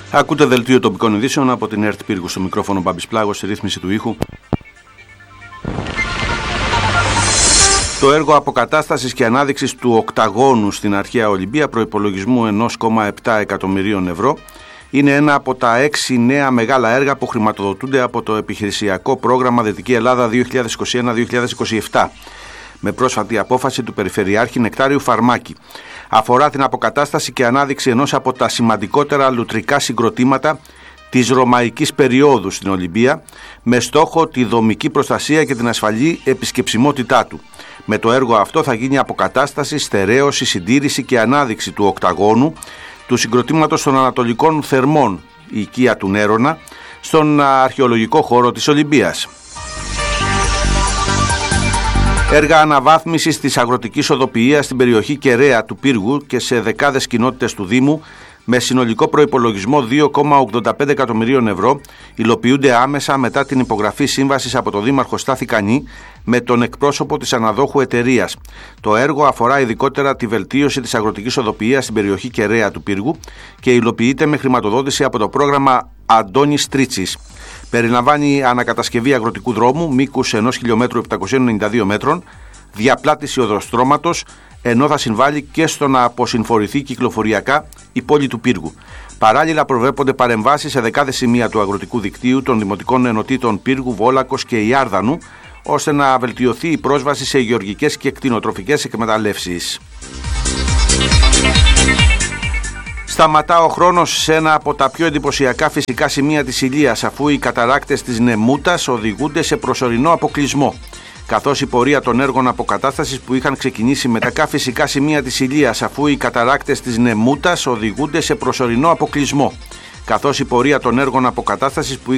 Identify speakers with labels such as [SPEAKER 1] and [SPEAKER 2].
[SPEAKER 1] Ακούτε δελτίο τοπικών ειδήσεων από την ΕΡΤ Πύργου. Στο μικρόφωνο Μπάμπης Πλάγος, στη ρύθμιση του ήχου. Το έργο αποκατάστασης και ανάδειξης του οκταγώνου στην αρχαία Ολυμπία προϋπολογισμού 1,7 εκατομμυρίων ευρώ είναι ένα από τα 6 νέα μεγάλα έργα που χρηματοδοτούνται από το επιχειρησιακό πρόγραμμα Δυτική Ελλάδα 2021-2027 με πρόσφατη απόφαση του Περιφερειάρχη Νεκτάριου Φαρμάκη. Αφορά την αποκατάσταση και ανάδειξη ενός από τα σημαντικότερα λουτρικά συγκροτήματα της ρωμαϊκής περίοδου στην Ολυμπία, με στόχο τη δομική προστασία και την ασφαλή επισκεψιμότητά του. Με το έργο αυτό θα γίνει αποκατάσταση, στερέωση, συντήρηση και ανάδειξη του οκταγώνου, του συγκροτήματος των Ανατολικών Θερμών, η οικία του Νέρονα, στον αρχαιολογικό χώρο της Ολυμπίας. Έργα αναβάθμισης της αγροτικής οδοποιίας στην περιοχή Κεραία του Πύργου και σε δεκάδες κοινότητες του Δήμου, με συνολικό προϋπολογισμό 2,85 εκατομμυρίων ευρώ, υλοποιούνται άμεσα μετά την υπογραφή σύμβασης από τον Δήμαρχο Στάθη Κανή με τον εκπρόσωπο της αναδόχου εταιρείας. Το έργο αφορά ειδικότερα τη βελτίωση της αγροτικής οδοποιίας στην περιοχή Κεραία του Πύργου και υλοποιείται με χρηματοδότηση από το πρόγραμμα Αντώνης Τρίτσης. Περιλαμβάνει ανακατασκευή αγροτικού δρόμου μήκους 1 χιλιόμετρου 792 μέτρων, διαπλάτηση οδοστρώματος, ενώ θα συμβάλλει και στο να αποσυμφορηθεί κυκλοφοριακά η πόλη του Πύργου. Παράλληλα, προβλέπονται παρεμβάσεις σε δεκάδες σημεία του αγροτικού δικτύου των δημοτικών ενωτήτων Πύργου, Βόλακος και Ιάρδανου, ώστε να βελτιωθεί η πρόσβαση σε γεωργικές και κτηνοτροφικές εκμεταλλεύσεις. Σταματά ο χρόνος σε ένα από τα πιο εντυπωσιακά φυσικά σημεία της Ηλίας, αφού οι καταράκτες της Νεμούτας οδηγούνται σε προσωρινό αποκλεισμό. Καθώς η πορεία των έργων αποκατάστασης που είχαν ξεκινήσει με τα φυσικά σημεία της Ηλίας, αφού οι καταράκτες της Νεμούτας οδηγούνται σε προσωρινό αποκλεισμό. Καθώς η πορεία των έργων αποκατάστασης που